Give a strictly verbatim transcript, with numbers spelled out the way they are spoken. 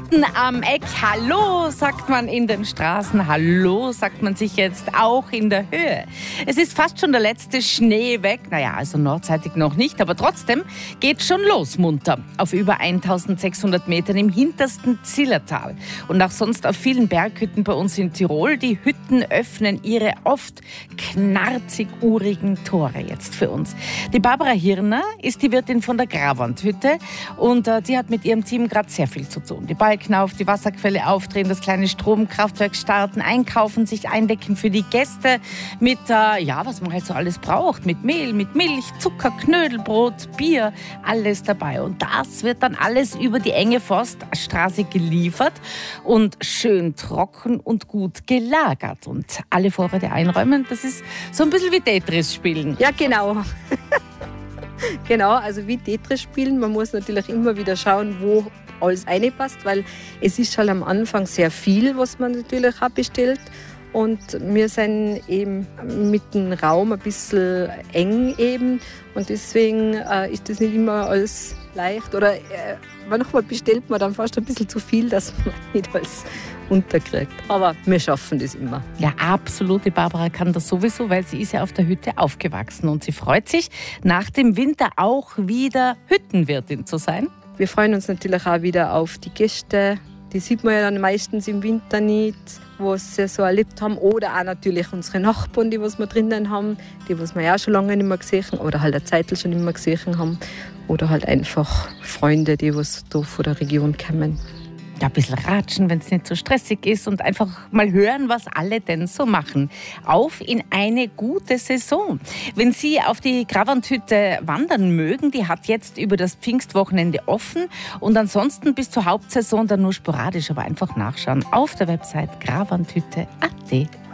Mitten am Eck. Hallo, sagt man in den Straßen. Hallo, sagt man sich jetzt auch in der Höhe. Es ist fast schon der letzte Schnee weg. Naja, also nordseitig noch nicht, aber trotzdem geht schon los munter. Auf über eintausendsechshundert Metern im hintersten Zillertal. Und auch sonst auf vielen Berghütten bei uns in Tirol. Die Hütten öffnen ihre oft knarzig-urigen Tore jetzt für uns. Die Barbara Hirner ist die Wirtin von der Gravant-Hütte und äh, die hat mit ihrem Team gerade sehr viel zu tun. Die Balken auf, die Wasserquelle aufdrehen, das kleine Stromkraftwerk starten, einkaufen, sich eindecken für die Gäste mit, äh, ja, was man halt so alles braucht, mit Mehl, mit Milch, Zucker, Knödelbrot, Bier, alles dabei. Und das wird dann alles über die enge Forststraße geliefert und schön trocken und gut gelagert. Und alle Vorräte einräumen, das ist so ein bisschen wie Tetris spielen. Ja, genau. Genau, also wie Tetris spielen. Man muss natürlich immer wieder schauen, wo alles reinpasst, weil es ist schon am Anfang sehr viel, was man natürlich auch bestellt. Und wir sind eben mit dem Raum ein bisschen eng eben. Und deswegen äh, ist das nicht immer alles leicht. Oder äh, manchmal bestellt man dann fast ein bisschen zu viel, dass man nicht alles unterkriegt. Aber wir schaffen das immer. Ja, absolut. Die Barbara kann das sowieso, weil sie ist ja auf der Hütte aufgewachsen. Und sie freut sich, nach dem Winter auch wieder Hüttenwirtin zu sein. Wir freuen uns natürlich auch wieder auf die Gäste. Die sieht man ja dann meistens im Winter nicht, was sie so erlebt haben. Oder auch natürlich unsere Nachbarn, die was wir drinnen haben, die was wir ja auch schon lange nicht mehr gesehen haben oder halt eine Zeit schon nicht mehr gesehen haben. Oder halt einfach Freunde, die was da von der Region kommen. Ja, ein bisschen ratschen, wenn es nicht so stressig ist und einfach mal hören, was alle denn so machen. Auf in eine gute Saison. Wenn Sie auf die Gravant-Hütte wandern mögen, die hat jetzt über das Pfingstwochenende offen und ansonsten bis zur Hauptsaison dann nur sporadisch, aber einfach nachschauen auf der Website gravanthütte punkt at.